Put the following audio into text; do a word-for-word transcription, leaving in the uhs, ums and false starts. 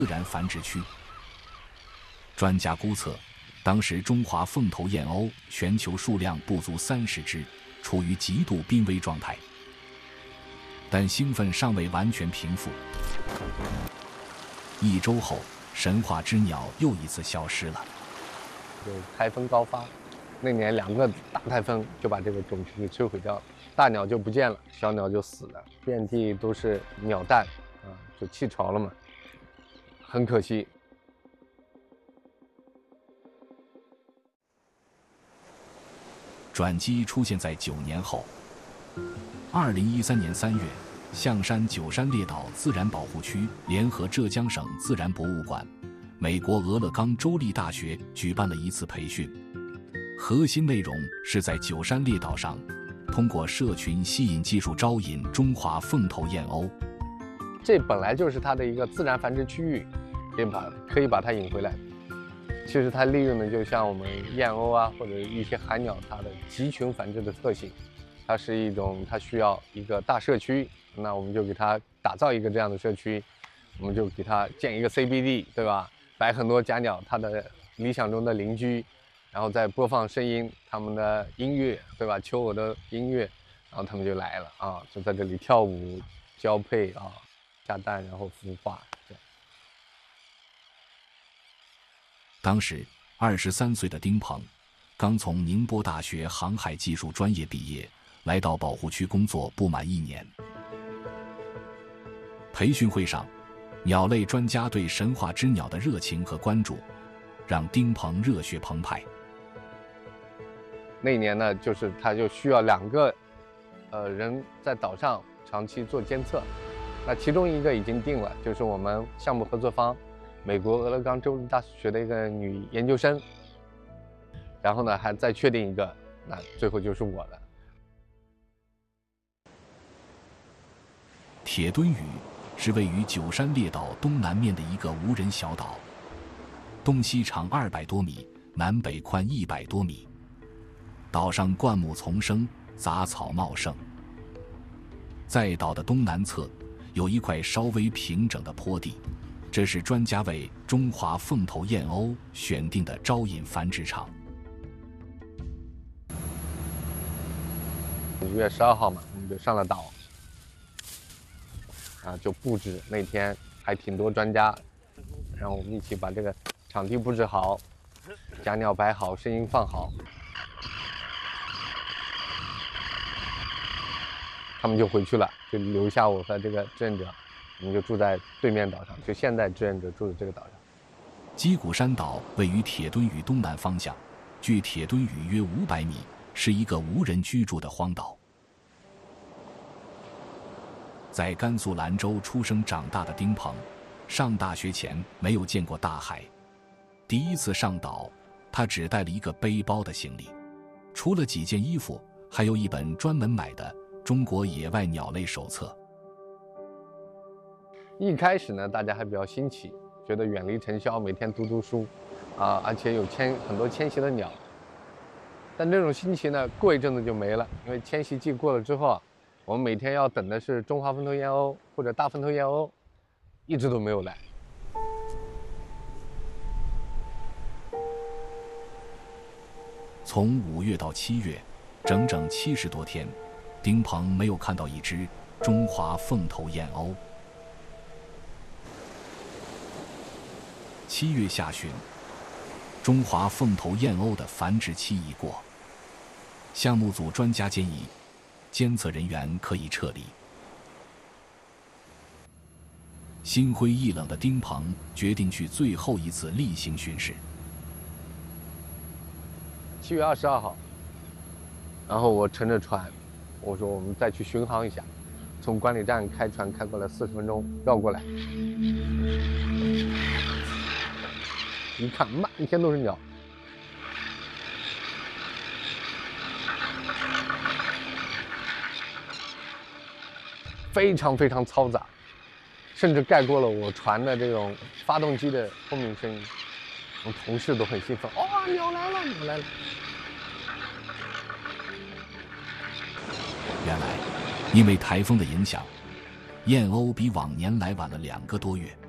自然繁殖区。专家估测，当时中华凤头燕鸥全球数量不足三十只，处于极度濒危状态。但兴奋尚未完全平复，一周后，神话之鸟又一次消失了。 就台风高发，那年两个大台风就把这个种群给摧毁掉了，大鸟就不见了，小鸟就死了，遍地都是鸟蛋啊，就弃巢了嘛，很可惜。 转机出现在九年后，二零一三年三月，象山九山列岛自然保护区联合浙江省自然博物馆、美国俄勒冈州立大学举办了一次培训，核心内容是在九山列岛上，通过社群吸引技术招引中华凤头燕鸥。 这本来就是它的一个自然繁殖区域，可以把可以把它引回来。其实它利用的就像我们燕鸥啊，或者一些海鸟它的集群繁殖的特性，它是一种它需要一个大社区，那我们就给它打造一个这样的社区，我们就给它建一个 C B D， 对吧？摆很多假鸟，它的理想中的邻居，然后再播放声音，他们的音乐，对吧？求偶的音乐，然后他们就来了啊，就在这里跳舞、交配啊、下蛋，然后孵化。这样。 当时二十三岁的丁鹏刚从宁波大学航海技术专业毕业，来到保护区工作不满一年。培训会上，鸟类专家对神话之鸟的热情和关注，让丁鹏热血澎湃。 那一年呢，就是他就需要两个，呃，人在岛上长期做监测。那其中一个已经定了，就是我们项目合作方，美国俄勒冈州立大学的一个女研究生。然后呢，还再确定一个，那最后就是我了。 铁墩屿是位于九山列岛东南面的一个无人小岛，东西长二百多米，南北宽一百多米。岛上灌木丛生，杂草茂盛。在岛的东南侧有一块稍微平整的坡地，这是专家为中华凤头燕鸥选定的招引繁殖场。 五月十二号嘛，我们就上了岛，啊，就布置。那天还挺多专家，然后我们一起把这个场地布置好，假鸟摆好，声音放好。他们就回去了，就留下我和这个志愿者，我们就住在对面岛上，就现在志愿者住的这个岛上。 鸡骨山岛位于铁墩屿东南方向，距铁墩屿约五百米，是一个无人居住的荒岛。在甘肃兰州出生长大的丁鹏，上大学前没有见过大海。第一次上岛，他只带了一个背包的行李，除了几件衣服，还有一本专门买的《中国野外鸟类手册》。 一开始呢，大家还比较新奇，觉得远离尘嚣，每天读读书，啊，而且有迁很多迁徙的鸟。但这种新奇呢，过一阵子就没了，因为迁徙季过了之后啊，我们每天要等的是中华凤头燕鸥或者大凤头燕鸥，一直都没有来。 从五月到七月，整整七十多天，丁鹏没有看到一只中华凤头燕鸥。七月下旬，中华凤头燕鸥的繁殖期已过，项目组专家建议，监测人员可以撤离。心灰意冷的丁鹏决定去最后一次例行巡视。 七月二十二号，然后我乘着船，我说我们再去巡航一下，从管理站开船开过来四十分钟，绕过来，一看满天都是鸟，非常非常嘈杂，甚至盖过了我船的这种发动机的轰鸣声音。我同事都很兴奋，哇、哦，鸟来了，鸟来了！ 原来，因为台风的影响，燕鸥比往年来晚了两个多月。